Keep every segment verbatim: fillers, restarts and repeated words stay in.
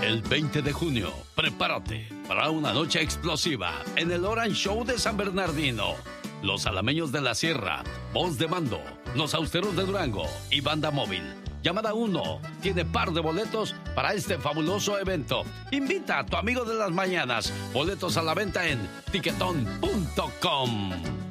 El veinte de junio, prepárate para una noche explosiva en el Orange Show de San Bernardino. Los Alameños de la Sierra, Voz de Mando, Los Austeros de Durango y Banda Móvil. Llamada uno tiene par de boletos para este fabuloso evento. Invita a tu amigo de las mañanas. Boletos a la venta en tiquetón punto com.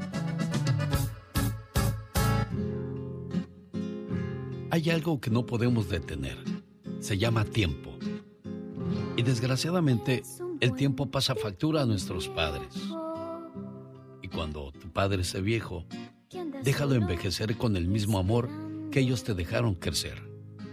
Hay algo que no podemos detener. Se llama tiempo. Y desgraciadamente, el tiempo pasa factura a nuestros padres. Y cuando tu padre sea viejo, déjalo envejecer con el mismo amor que ellos te dejaron crecer.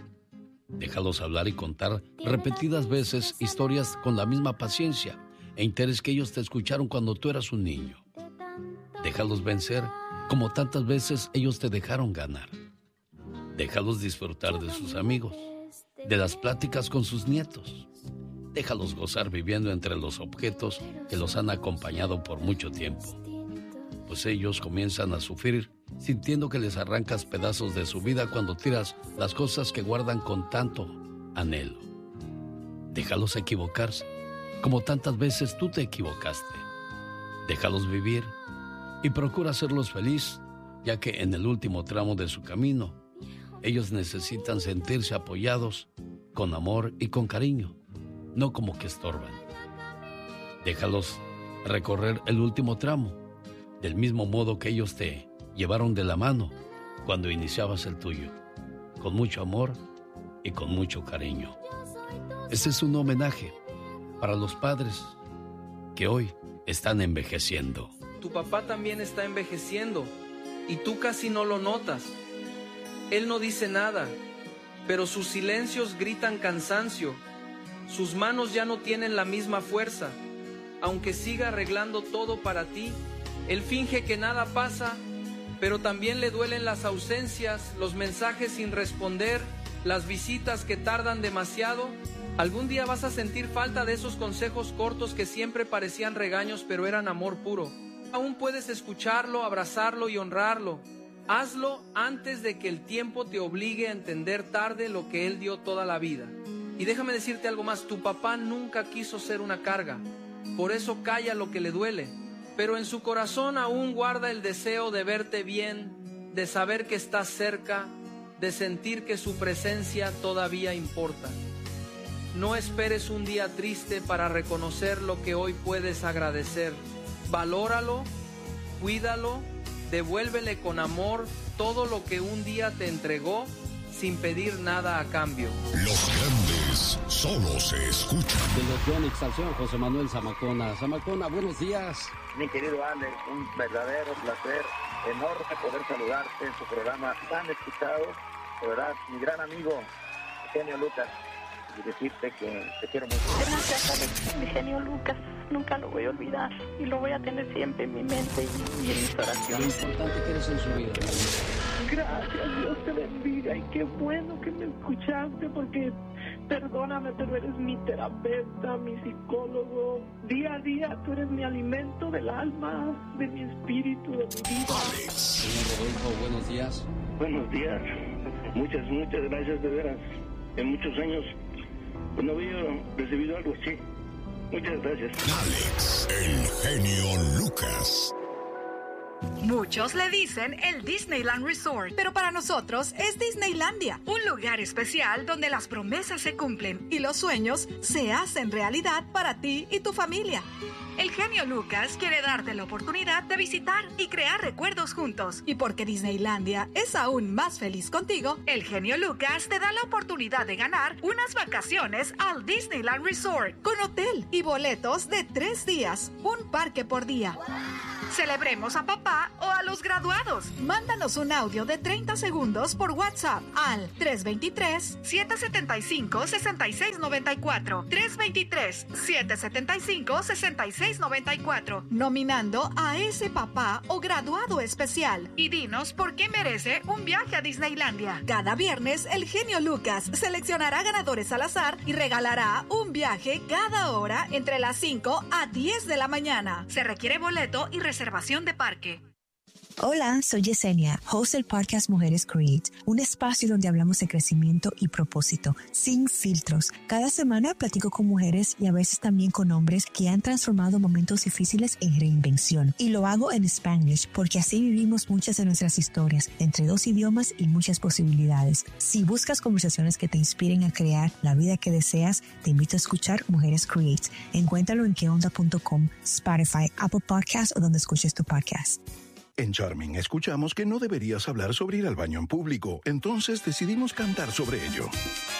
Déjalos hablar y contar repetidas veces historias con la misma paciencia e interés que ellos te escucharon cuando tú eras un niño. Déjalos vencer como tantas veces ellos te dejaron ganar. Déjalos disfrutar de sus amigos, de las pláticas con sus nietos. Déjalos gozar viviendo entre los objetos que los han acompañado por mucho tiempo. Pues ellos comienzan a sufrir sintiendo que les arrancas pedazos de su vida cuando tiras las cosas que guardan con tanto anhelo. Déjalos equivocarse, como tantas veces tú te equivocaste. Déjalos vivir y procura hacerlos feliz, ya que en el último tramo de su camino, ellos necesitan sentirse apoyados con amor y con cariño, no como que estorban. Déjalos recorrer el último tramo, del mismo modo que ellos te llevaron de la mano cuando iniciabas el tuyo, con mucho amor y con mucho cariño. Este es un homenaje para los padres que hoy están envejeciendo. Tu papá también está envejeciendo y tú casi no lo notas. Él no dice nada, pero sus silencios gritan cansancio. Sus manos ya no tienen la misma fuerza. Aunque siga arreglando todo para ti, él finge que nada pasa, pero también le duelen las ausencias, los mensajes sin responder, las visitas que tardan demasiado. Algún día vas a sentir falta de esos consejos cortos que siempre parecían regaños, pero eran amor puro. Aún puedes escucharlo, abrazarlo y honrarlo. Hazlo antes de que el tiempo te obligue a entender tarde lo que él dio toda la vida. Y déjame decirte algo más, tu papá nunca quiso ser una carga, por eso calla lo que le duele, pero en su corazón aún guarda el deseo de verte bien, de saber que estás cerca, de sentir que su presencia todavía importa. No esperes un día triste para reconocer lo que hoy puedes agradecer. Valóralo, cuídalo, devuélvele con amor todo lo que un día te entregó sin pedir nada a cambio. Los grandes solo se escuchan. De los Yonix al señor José Manuel Zamacona. Zamacona, buenos días. Mi querido Alex, un verdadero placer, enorme poder saludarte en tu programa tan escuchado. De verdad, mi gran amigo, Genio Lucas, y decirte que te quiero mucho. Gracias, Alex, mi Genio Lucas. Nunca lo voy a olvidar y lo voy a tener siempre en mi mente y, y en mis oraciones. Lo importante que eres en su vida. Gracias, Dios te bendiga y qué bueno que me escuchaste porque perdóname, pero eres mi terapeuta, mi psicólogo. Día a día tú eres mi alimento del alma, de mi espíritu, de mi vida. Alex. Señor Rodolfo, buenos días. Buenos días. Muchas, muchas gracias de veras. En muchos años pues, no había recibido algo así. Muchas gracias. Alex, el genio Lucas. Muchos le dicen el Disneyland Resort, pero para nosotros es Disneylandia, un lugar especial donde las promesas se cumplen y los sueños se hacen realidad para ti y tu familia. El genio Lucas quiere darte la oportunidad de visitar y crear recuerdos juntos. Y porque Disneylandia es aún más feliz contigo, el genio Lucas te da la oportunidad de ganar unas vacaciones al Disneyland Resort con hotel y boletos de tres días, un parque por día. Celebremos a papá o a los graduados. Mándanos un audio de treinta segundos por WhatsApp al tres dos tres, siete siete cinco, seis seis nueve cuatro. tres dos tres, siete siete cinco, seis seis nueve cuatro. Nominando a ese papá o graduado especial. Y dinos por qué merece un viaje a Disneylandia. Cada viernes, el genio Lucas seleccionará ganadores al azar y regalará un viaje cada hora entre las cinco a diez de la mañana. Se requiere boleto y reservación de parque. Hola, soy Yesenia, host del podcast Mujeres Create, un espacio donde hablamos de crecimiento y propósito, sin filtros. Cada semana platico con mujeres y a veces también con hombres que han transformado momentos difíciles en reinvención. Y lo hago en Spanglish porque así vivimos muchas de nuestras historias, entre dos idiomas y muchas posibilidades. Si buscas conversaciones que te inspiren a crear la vida que deseas, te invito a escuchar Mujeres Create. Encuéntralo en que onda punto com, Spotify, Apple Podcasts o donde escuches tu podcast. En Charming escuchamos que no deberías hablar sobre ir al baño en público, entonces decidimos cantar sobre ello.